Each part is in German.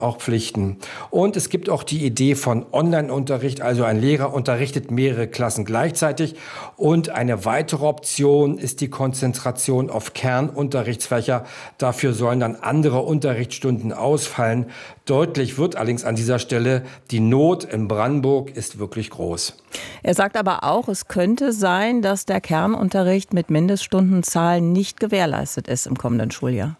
auch Pflichten. Und es gibt auch die Idee von Online-Unterricht, also ein Lehrer unterrichtet mehrere Klassen gleichzeitig. Und eine weitere Option ist die Konzentration auf Kernunterrichtsfächer. Dafür sollen dann andere Unterrichtsstunden ausfallen. Deutlich wird allerdings an dieser Stelle, die Not in Brandenburg ist wirklich groß. Er sagt aber auch, es könnte sein, dass der Kernunterricht mit Mindeststundenzahlen nicht gewährleistet ist im kommenden Schuljahr.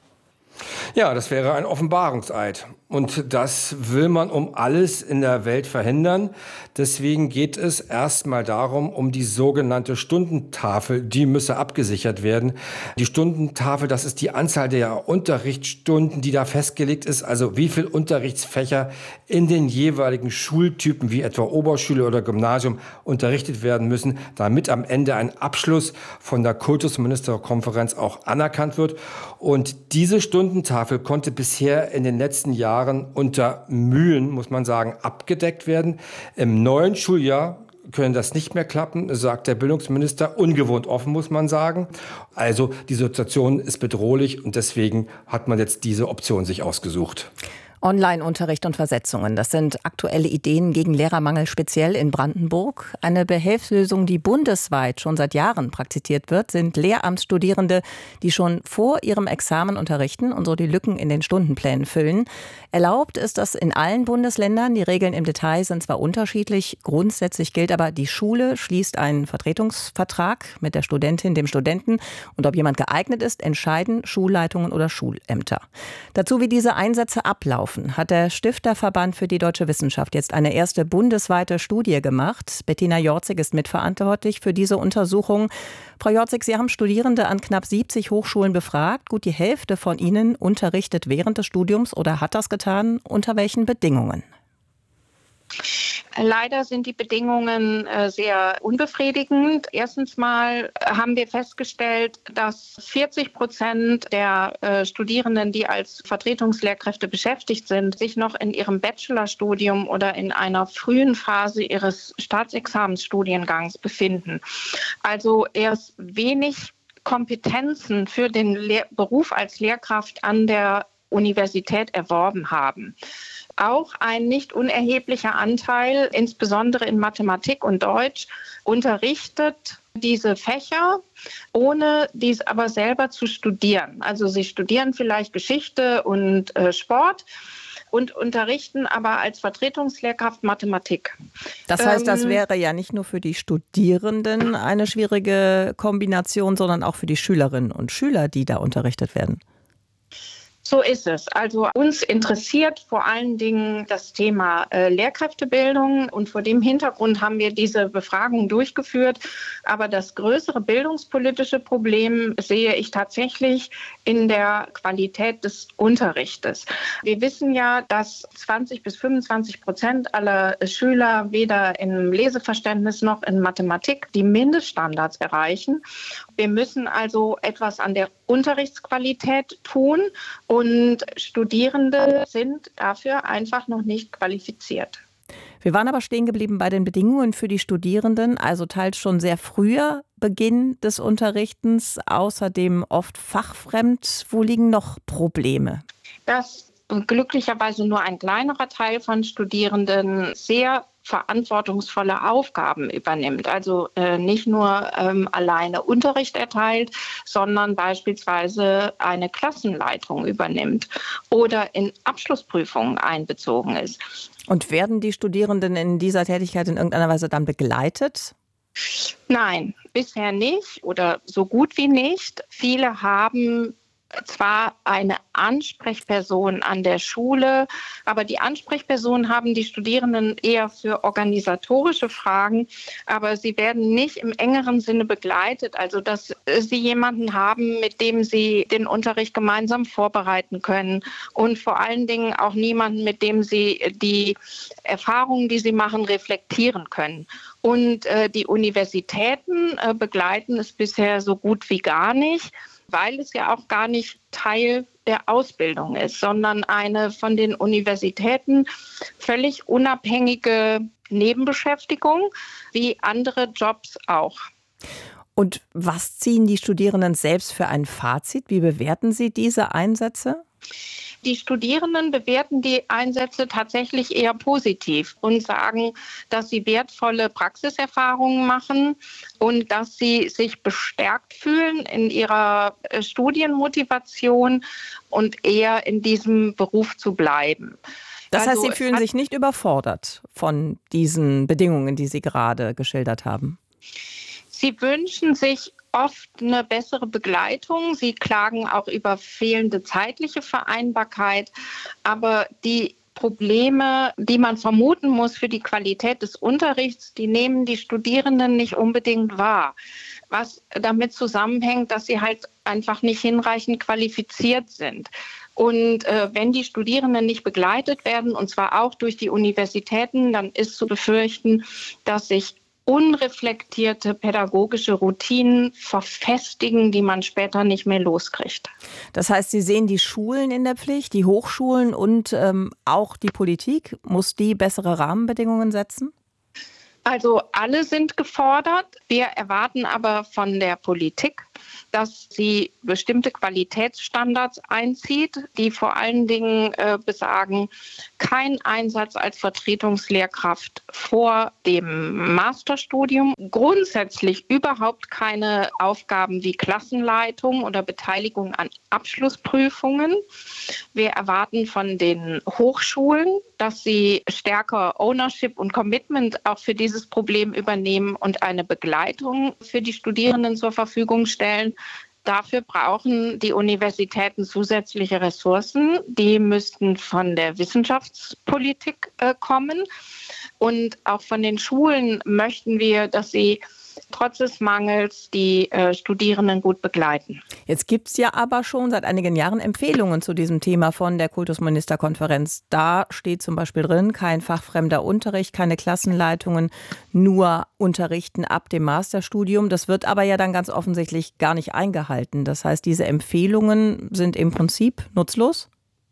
Ja, das wäre ein Offenbarungseid. Und das will man um alles in der Welt verhindern. Deswegen geht es erstmal darum, um die sogenannte Stundentafel. Die müsse abgesichert werden. Die Stundentafel, das ist die Anzahl der Unterrichtsstunden, die da festgelegt ist. Also wie viel Unterrichtsfächer in den jeweiligen Schultypen, wie etwa Oberschule oder Gymnasium, unterrichtet werden müssen, damit am Ende ein Abschluss von der Kultusministerkonferenz auch anerkannt wird. Und diese Stundentafel konnte bisher in den letzten Jahren unter Mühen, muss man sagen, abgedeckt werden. Im neuen Schuljahr können das nicht mehr klappen, sagt der Bildungsminister. Ungewohnt offen, muss man sagen. Also die Situation ist bedrohlich und deswegen hat man jetzt diese Option sich ausgesucht. Online-Unterricht und Versetzungen, das sind aktuelle Ideen gegen Lehrermangel, speziell in Brandenburg. Eine Behelfslösung, die bundesweit schon seit Jahren praktiziert wird, sind Lehramtsstudierende, die schon vor ihrem Examen unterrichten und so die Lücken in den Stundenplänen füllen. Erlaubt ist das in allen Bundesländern. Die Regeln im Detail sind zwar unterschiedlich, grundsätzlich gilt aber, die Schule schließt einen Vertretungsvertrag mit der Studentin, dem Studenten. Und ob jemand geeignet ist, entscheiden Schulleitungen oder Schulämter. Dazu, wie diese Einsätze ablaufen, hat der Stifterverband für die deutsche Wissenschaft jetzt eine erste bundesweite Studie gemacht. Bettina Jorzig ist mitverantwortlich für diese Untersuchung. Frau Jorzig, Sie haben Studierende an knapp 70 Hochschulen befragt. Gut die Hälfte von ihnen unterrichtet während des Studiums oder hat das getan. Unter welchen Bedingungen? Leider sind die Bedingungen sehr unbefriedigend. Erstens mal haben wir festgestellt, dass 40% der Studierenden, die als Vertretungslehrkräfte beschäftigt sind, sich noch in ihrem Bachelorstudium oder in einer frühen Phase ihres Staatsexamensstudiengangs befinden. Also erst wenig Kompetenzen für den Beruf als Lehrkraft an der Universität erworben haben. Auch ein nicht unerheblicher Anteil, insbesondere in Mathematik und Deutsch, unterrichtet diese Fächer, ohne dies aber selber zu studieren. Also sie studieren vielleicht Geschichte und Sport und unterrichten aber als Vertretungslehrkraft Mathematik. Das heißt, das wäre ja nicht nur für die Studierenden eine schwierige Kombination, sondern auch für die Schülerinnen und Schüler, die da unterrichtet werden. So ist es. Also uns interessiert vor allen Dingen das Thema Lehrkräftebildung und vor dem Hintergrund haben wir diese Befragung durchgeführt. Aber das größere bildungspolitische Problem sehe ich tatsächlich in der Qualität des Unterrichtes. Wir wissen ja, dass 20-25% aller Schüler weder im Leseverständnis noch in Mathematik die Mindeststandards erreichen. Wir müssen also etwas an der Unterrichtsqualität tun und Studierende sind dafür einfach noch nicht qualifiziert. Wir waren aber stehen geblieben bei den Bedingungen für die Studierenden, also teils schon sehr früher Beginn des Unterrichtens, außerdem oft fachfremd. Wo liegen noch Probleme? Dass glücklicherweise nur ein kleinerer Teil von Studierenden sehr verantwortungsvolle Aufgaben übernimmt. Also nicht nur alleine Unterricht erteilt, sondern beispielsweise eine Klassenleitung übernimmt oder in Abschlussprüfungen einbezogen ist. Und werden die Studierenden in dieser Tätigkeit in irgendeiner Weise dann begleitet? Nein, bisher nicht oder so gut wie nicht. Viele haben zwar eine Ansprechperson an der Schule, aber die Ansprechperson haben die Studierenden eher für organisatorische Fragen, aber sie werden nicht im engeren Sinne begleitet, also dass sie jemanden haben, mit dem sie den Unterricht gemeinsam vorbereiten können und vor allen Dingen auch niemanden, mit dem sie die Erfahrungen, die sie machen, reflektieren können. Und die Universitäten begleiten es bisher so gut wie gar nicht, weil es ja auch gar nicht Teil der Ausbildung ist, sondern eine von den Universitäten völlig unabhängige Nebenbeschäftigung, wie andere Jobs auch. Und was ziehen die Studierenden selbst für ein Fazit? Wie bewerten sie diese Einsätze? Die Studierenden bewerten die Einsätze tatsächlich eher positiv und sagen, dass sie wertvolle Praxiserfahrungen machen und dass sie sich bestärkt fühlen in ihrer Studienmotivation und eher in diesem Beruf zu bleiben. Das heißt, Sie fühlen sich nicht überfordert von diesen Bedingungen, die Sie gerade geschildert haben? Sie wünschen sich oft eine bessere Begleitung. Sie klagen auch über fehlende zeitliche Vereinbarkeit. Aber die Probleme, die man vermuten muss für die Qualität des Unterrichts, die nehmen die Studierenden nicht unbedingt wahr. Was damit zusammenhängt, dass sie halt einfach nicht hinreichend qualifiziert sind. Und wenn die Studierenden nicht begleitet werden, und zwar auch durch die Universitäten, dann ist zu befürchten, dass sich unreflektierte pädagogische Routinen verfestigen, die man später nicht mehr loskriegt. Das heißt, Sie sehen die Schulen in der Pflicht, die Hochschulen und auch die Politik. Muss die bessere Rahmenbedingungen setzen? Also alle sind gefordert. Wir erwarten aber von der Politik, dass sie bestimmte Qualitätsstandards einzieht, die vor allen Dingen besagen, kein Einsatz als Vertretungslehrkraft vor dem Masterstudium, grundsätzlich überhaupt keine Aufgaben wie Klassenleitung oder Beteiligung an Abschlussprüfungen. Wir erwarten von den Hochschulen, dass sie stärker Ownership und Commitment auch für dieses Problem übernehmen und eine Begleitung für die Studierenden zur Verfügung stellen. Dafür brauchen die Universitäten zusätzliche Ressourcen. Die müssten von der Wissenschaftspolitik kommen. Und auch von den Schulen möchten wir, dass sie trotz des Mangels die Studierenden gut begleiten. Jetzt gibt es ja aber schon seit einigen Jahren Empfehlungen zu diesem Thema von der Kultusministerkonferenz. Da steht zum Beispiel drin, kein fachfremder Unterricht, keine Klassenleitungen, nur Unterrichten ab dem Masterstudium. Das wird aber ja dann ganz offensichtlich gar nicht eingehalten. Das heißt, diese Empfehlungen sind im Prinzip nutzlos?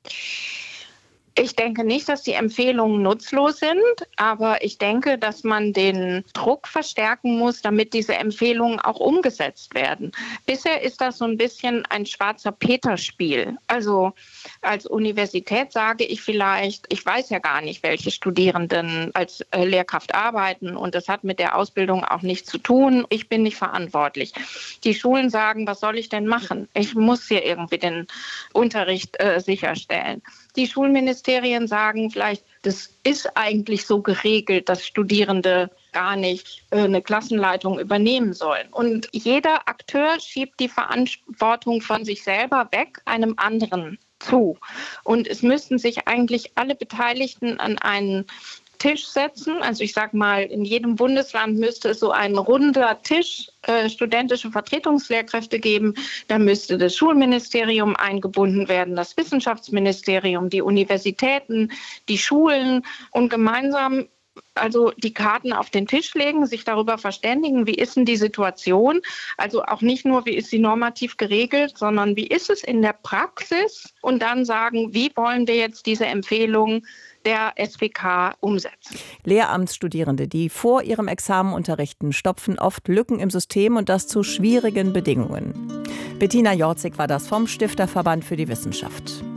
Ich denke nicht, dass die Empfehlungen nutzlos sind, aber ich denke, dass man den Druck verstärken muss, damit diese Empfehlungen auch umgesetzt werden. Bisher ist das so ein bisschen ein schwarzer Peter-Spiel. Also als Universität sage ich vielleicht, ich weiß ja gar nicht, welche Studierenden als Lehrkraft arbeiten und das hat mit der Ausbildung auch nichts zu tun. Ich bin nicht verantwortlich. Die Schulen sagen, was soll ich denn machen? Ich muss hier irgendwie den Unterricht sicherstellen. Die Schulministerien sagen vielleicht, das ist eigentlich so geregelt, dass Studierende gar nicht eine Klassenleitung übernehmen sollen. Und jeder Akteur schiebt die Verantwortung von sich selber weg, einem anderen zu. Und es müssten sich eigentlich alle Beteiligten an einen Tisch setzen. Also ich sage mal, in jedem Bundesland müsste es so ein runder Tisch studentische Vertretungslehrkräfte geben. Da müsste das Schulministerium eingebunden werden, das Wissenschaftsministerium, die Universitäten, die Schulen und gemeinsam also die Karten auf den Tisch legen, sich darüber verständigen, wie ist denn die Situation? Also auch nicht nur, wie ist sie normativ geregelt, sondern wie ist es in der Praxis? Und dann sagen, wie wollen wir jetzt diese Empfehlungen der SWK umsetzen. Lehramtsstudierende, die vor ihrem Examen unterrichten, stopfen oft Lücken im System und das zu schwierigen Bedingungen. Bettina Jorzig war das vom Stifterverband für die Wissenschaft.